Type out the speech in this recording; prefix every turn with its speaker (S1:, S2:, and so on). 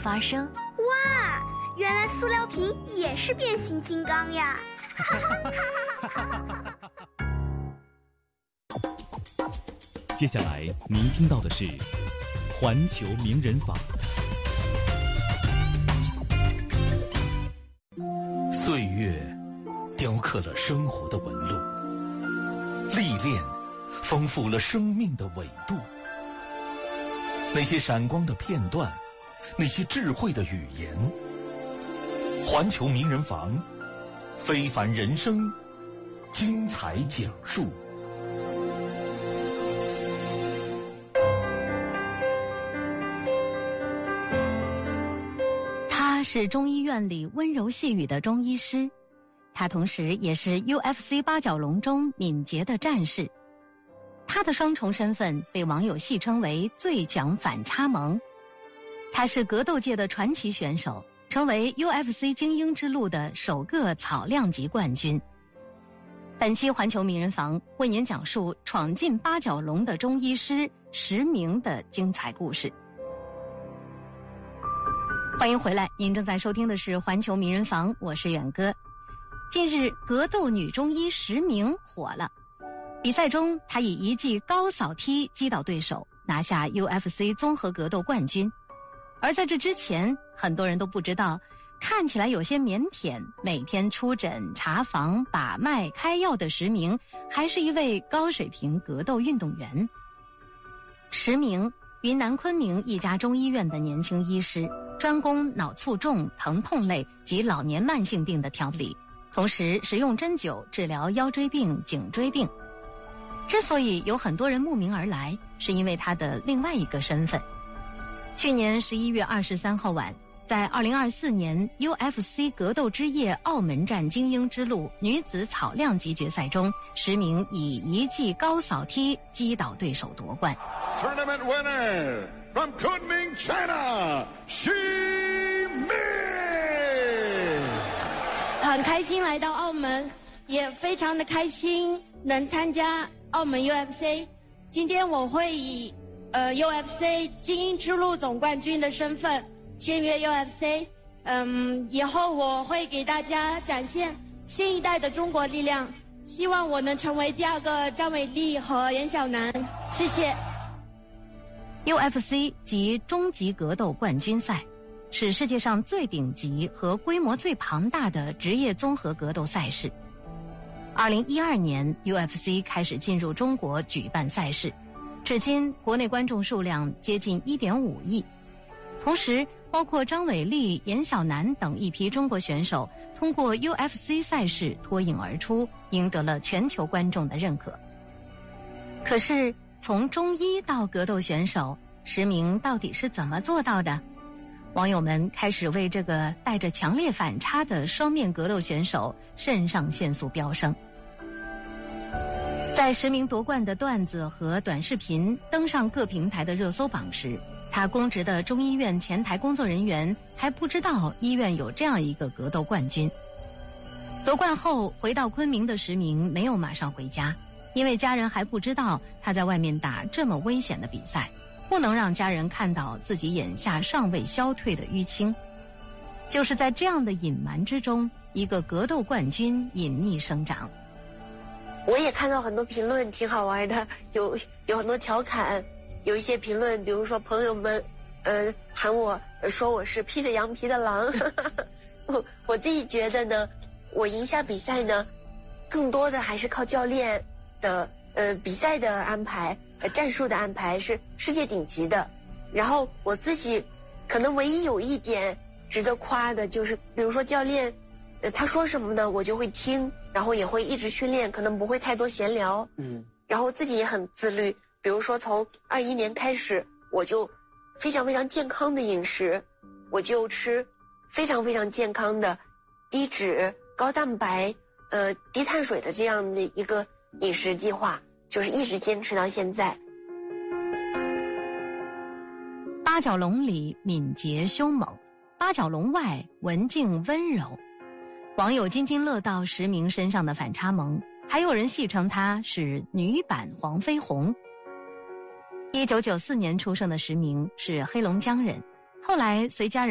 S1: 发声。
S2: 哇，原来塑料瓶也是变形金刚呀！
S3: 接下来您听到的是环球名人坊。岁月雕刻了生活的纹路，历练丰富了生命的纬度。那些闪光的片段，那些智慧的语言，环球名人坊，非凡人生，精彩讲述。
S4: 他是中医院里温柔细语的中医师，他同时也是 UFC 八角笼中敏捷的战士。他的双重身份被网友戏称为最强反差萌。他是格斗界的传奇选手，成为 UFC 精英之路的首个草量级冠军。本期环球名人坊为您讲述闯进八角笼的中医师石明的精彩故事。欢迎回来，您正在收听的是环球名人坊，我是远哥。近日格斗女中医石明火了，比赛中她以一记高扫踢击倒对手，拿下 UFC 综合格斗冠军。而在这之前，很多人都不知道，看起来有些腼腆，每天出诊查房把脉开药的石明，还是一位高水平格斗运动员。石明，云南昆明一家中医院的年轻医师，专攻脑卒中、疼痛类及老年慢性病的调理，同时使用针灸治疗腰椎病、颈椎病。之所以有很多人慕名而来，是因为他的另外一个身份。去年11月23号晚，在2024年 UFC 格斗之夜澳门站精英之路女子草量级决赛中，石明以一记高扫踢击倒对手夺冠。
S5: Tournament winner from Kunming, China, Xi Ming。
S6: 很开心来到澳门，也非常的开心能参加澳门 UFC。今天我会以UFC 精英之路总冠军的身份签约 UFC。以后我会给大家展现新一代的中国力量，希望我能成为第二个张伟丽和严小楠。谢谢。
S4: UFC 及终极格斗冠军赛是世界上最顶级和规模最庞大的职业综合格斗赛事。2012年 UFC 开始进入中国举办赛事，至今国内观众数量接近 1.5 亿。同时包括张伟丽、严小楠等一批中国选手通过 UFC 赛事脱颖而出，赢得了全球观众的认可。可是从中医到格斗选手，石明到底是怎么做到的？网友们开始为这个带着强烈反差的双面格斗选手肾上腺素飙升。在石明夺冠的段子和短视频登上各平台的热搜榜时，他公职的中医院前台工作人员还不知道医院有这样一个格斗冠军。夺冠后回到昆明的石明没有马上回家，因为家人还不知道他在外面打这么危险的比赛，不能让家人看到自己眼下尚未消退的淤青。就是在这样的隐瞒之中，一个格斗冠军隐匿生长。
S7: 我也看到很多评论挺好玩的，有很多调侃，有一些评论，比如说朋友们喊我说我是披着羊皮的狼。我自己觉得呢，我赢下比赛呢，更多的还是靠教练的比赛的安排，战术的安排是世界顶级的。然后我自己可能唯一有一点值得夸的就是，比如说教练他说什么呢，我就会听，然后也会一直训练，可能不会太多闲聊。然后自己也很自律，比如说从21年开始，我就非常非常健康的饮食，我就吃非常非常健康的低脂、高蛋白、低碳水的这样的一个饮食计划，就是一直坚持到现在。
S4: 八角笼里敏捷凶猛，八角笼外文静温柔。网友津津乐道石明身上的反差萌，还有人戏称她是女版黄飞鸿。1994年出生的石明是黑龙江人，后来随家人